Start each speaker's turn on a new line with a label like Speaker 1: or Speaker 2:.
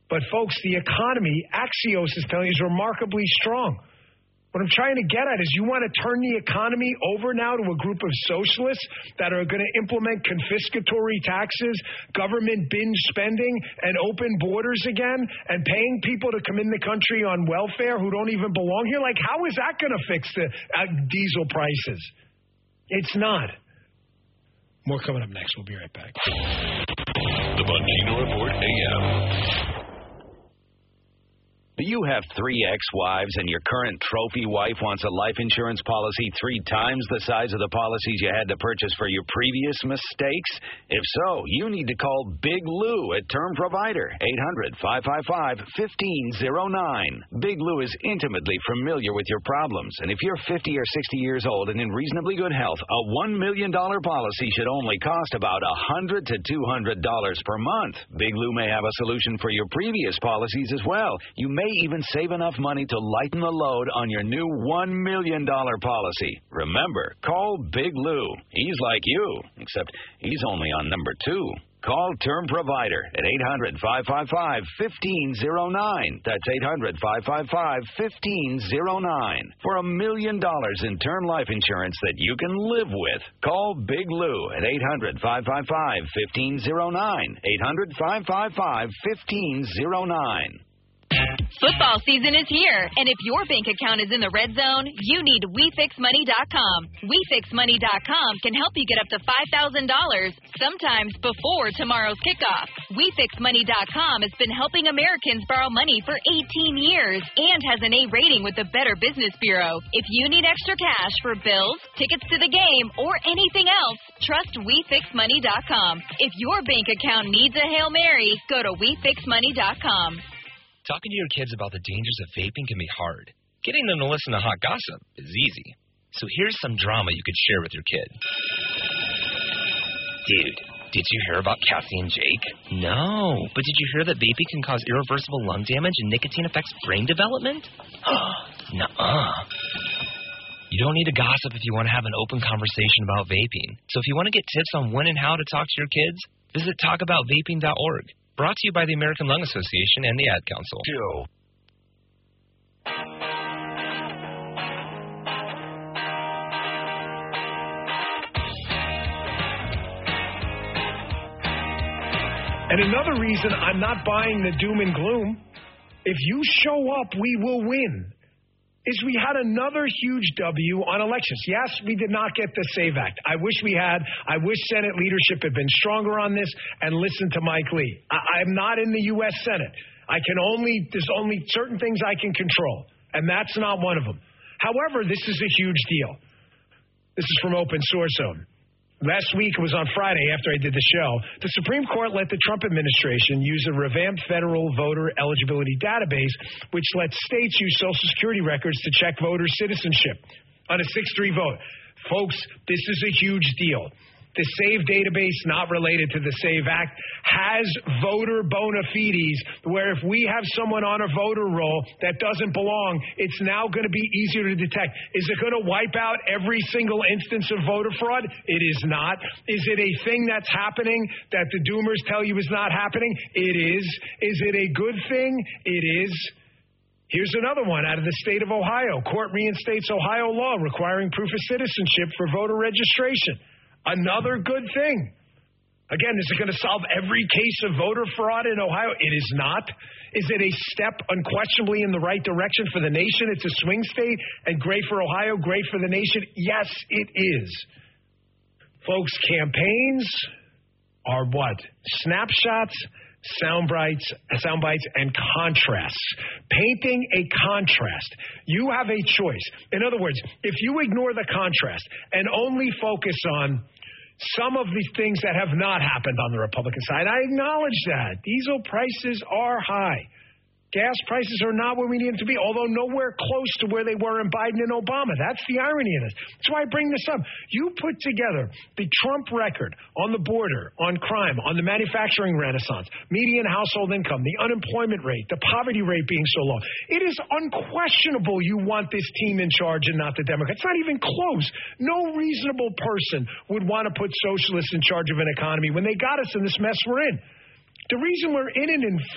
Speaker 1: But, folks, the economy, Axios is telling you, is remarkably strong. What I'm trying to get at is you want to turn the economy over now to a group of socialists that are going to implement confiscatory taxes, government binge spending, and open borders again, and paying people to come in the country on welfare who don't even belong here? Like, how is that going to fix the diesel prices? It's not. More coming up next. We'll be right back.
Speaker 2: The Bongino Report AM.
Speaker 3: Do you have 3 ex-wives and your current trophy wife wants a life insurance policy 3 times the size of the policies you had to purchase for your previous mistakes? If so, you need to call Big Lou at Term Provider, 800-555-1509. Big Lou is intimately familiar with your problems, and if you're 50 or 60 years old and in reasonably good health, a $1 million policy should only cost about $100 to $200 per month. Big Lou may have a solution for your previous policies as well. You may even save enough money to lighten the load on your new $1 million policy. Remember, call Big Lou. He's like you, except he's only on number 2. Call Term Provider at 800-555-1509. That's 800-555-1509. For $1 million in term life insurance that you can live with. Call Big Lou at 800-555-1509. 800-555-1509.
Speaker 4: Football season is here, and if your bank account is in the red zone, you need WeFixMoney.com. WeFixMoney.com can help you get up to $5,000, sometimes before tomorrow's kickoff. WeFixMoney.com has been helping Americans borrow money for 18 years and has an A rating with the Better Business Bureau. If you need extra cash for bills, tickets to the game, or anything else, trust WeFixMoney.com. If your bank account needs a Hail Mary, go to WeFixMoney.com.
Speaker 5: Talking to your kids about the dangers of vaping can be hard. Getting them to listen to hot gossip is easy. So here's some drama you could share with your kid. Dude, did you hear about Cassie and Jake? No, but did you hear that vaping can cause irreversible lung damage and nicotine affects brain development? Nuh-uh. You don't need to gossip if you want to have an open conversation about vaping. So if you want to get tips on when and how to talk to your kids, visit talkaboutvaping.org. Brought to you by the American Lung Association and the Ad Council.
Speaker 3: Joe.
Speaker 1: And another reason I'm not buying the doom and gloom, if you show up, we will win, is we had another huge W on elections. Yes, we did not get the SAVE Act. I wish we had. I wish Senate leadership had been stronger on this and listened to Mike Lee. I'm not in the U.S. Senate. There's only certain things I can control, and that's not one of them. However, this is a huge deal. This is from Open Source Zone. Last week, it was on Friday after I did the show, the Supreme Court let the Trump administration use a revamped federal voter eligibility database, which lets states use Social Security records to check voter citizenship on a 6-3 vote. Folks, this is a huge deal. The SAVE database, not related to the SAVE Act, has voter bona fides where if we have someone on a voter roll that doesn't belong, it's now going to be easier to detect. Is it going to wipe out every single instance of voter fraud? It is not. Is it a thing that's happening that the doomers tell you is not happening? It is. Is it a good thing? It is. Here's another one out of the state of Ohio. Court reinstates Ohio law requiring proof of citizenship for voter registration. Another good thing. Again, is it going to solve every case of voter fraud in Ohio? It is not. Is it a step unquestionably in the right direction for the nation? It's a swing state and great for Ohio, great for the nation? Yes, it is. Folks, campaigns are what? Snapshots, sound bites, and contrasts. Painting a contrast. You have a choice. In other words, if you ignore the contrast and only focus on some of the things that have not happened on the Republican side, I acknowledge that. Diesel prices are high. Gas prices are not where we need them to be, although nowhere close to where they were in Biden and Obama. That's the irony of this. That's why I bring this up. You put together the Trump record on the border, on crime, on the manufacturing renaissance, median household income, the unemployment rate, the poverty rate being so low. It is unquestionable you want this team in charge and not the Democrats. It's not even close. No reasonable person would want to put socialists in charge of an economy when they got us in this mess we're in. The reason we're in an